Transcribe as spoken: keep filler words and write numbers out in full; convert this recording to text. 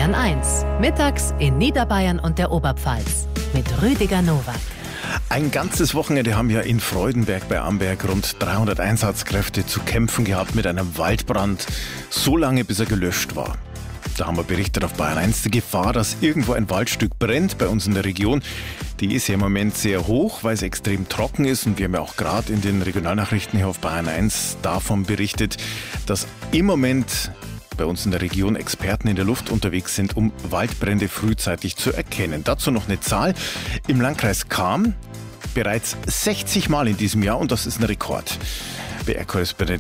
Bayern eins. Mittags in Niederbayern und der Oberpfalz. Mit Rüdiger Nowak. Ein ganzes Wochenende haben ja in Freudenberg bei Amberg rund dreihundert Einsatzkräfte zu kämpfen gehabt mit einem Waldbrand, so lange bis er gelöscht war. Da haben wir berichtet auf Bayern eins, die Gefahr, dass irgendwo ein Waldstück brennt bei uns in der Region, die ist ja im Moment sehr hoch, weil es extrem trocken ist. Und wir haben ja auch gerade in den Regionalnachrichten hier auf Bayern eins davon berichtet, dass im Moment bei uns in der Region Experten in der Luft unterwegs sind, um Waldbrände frühzeitig zu erkennen. Dazu noch eine Zahl. Im Landkreis Cham bereits sechzig Mal in diesem Jahr, und das ist ein Rekord. B R-Korrespondent